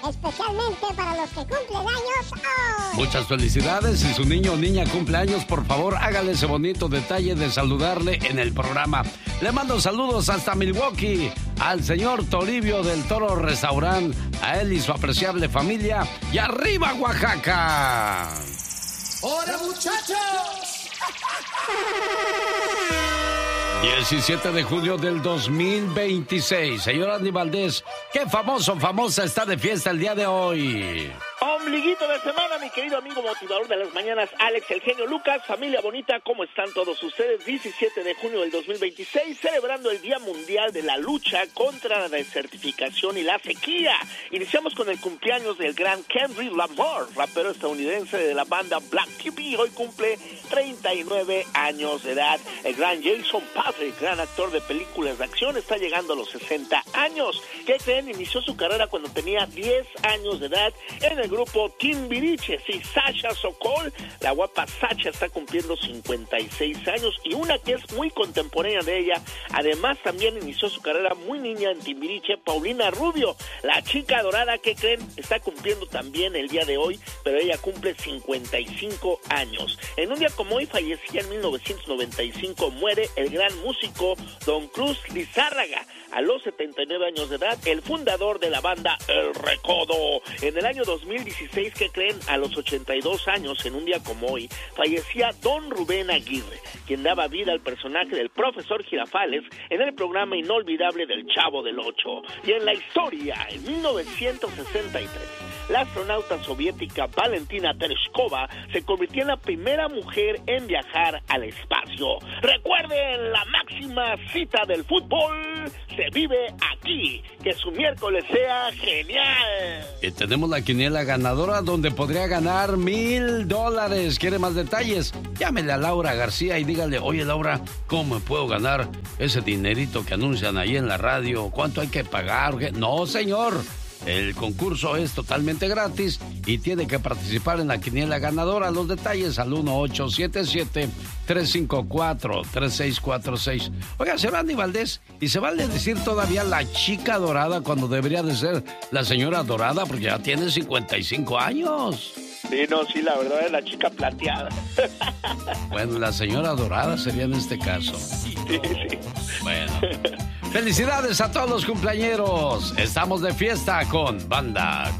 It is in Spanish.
especialmente para los que cumplen años hoy. Muchas felicidades. Si su niño o niña cumple años, por favor, hágale ese bonito detalle de saludarle en el programa. Le mando saludos hasta Milwaukee al señor Toribio del Toro Restaurant, a él y su apreciable familia. ¡Y arriba, Oaxaca! ¡Hola, muchachos! 17 de junio del 2026. Señor Andy Valdés, ¿qué famosa está de fiesta el día de hoy? Ombliguito de semana, mi querido amigo motivador de las mañanas, Alex, el genio Lucas. Familia bonita, ¿cómo están todos ustedes? 17 de junio del 2026, celebrando el Día Mundial de la Lucha contra la Desertificación y la Sequía. Iniciamos con el cumpleaños del gran Kendrick Lamar, rapero estadounidense de la banda Black T.V. Hoy cumple 39 años de edad. El gran Jason Patrick, gran actor de películas de acción, está llegando a los 60 años. ¿Qué creen? Inició su carrera cuando tenía 10 años de edad en el grupo Timbiriche. Sí, Sasha Sokol, la guapa Sasha, está cumpliendo 56 años, y una que es muy contemporánea de ella, además también inició su carrera muy niña en Timbiriche, Paulina Rubio, la chica dorada. ¿Qué creen? Está cumpliendo también el día de hoy, pero ella cumple 55 años. En un día como hoy, fallecía en 1995, muere el gran músico Don Cruz Lizárraga, a los 79 años de edad, el fundador de la banda El Recodo. En el año 2016, ¿qué creen? A los 82 años, en un día como hoy, fallecía Don Rubén Aguirre, quien daba vida al personaje del profesor Girafales en el programa inolvidable del Chavo del Ocho. Y en la historia, en 1963, la astronauta soviética Valentina Tereshkova se convirtió en la primera mujer en viajar al espacio. Recuerden, la máxima cita del fútbol se vive aquí. Que su miércoles sea genial. Y tenemos la quiniela ganadora donde podría ganar $1,000. ¿Quiere más detalles? Llámele a Laura García y dígale: oye, Laura, ¿cómo me puedo ganar ese dinerito que anuncian ahí en la radio? ¿Cuánto hay que pagar? No, señor. El concurso es totalmente gratis y tiene que participar en la quiniela ganadora. Los detalles al 1877-354-3646. Oiga, señor Andy Valdés, ¿y se vale decir todavía la chica dorada cuando debería de ser la señora dorada? Porque ya tiene 55 años. Sí, no, sí, la verdad es la chica plateada. Bueno, la señora dorada sería en este caso. Sí. Bueno. Felicidades a todos los cumpleañeros. Estamos de fiesta con Banda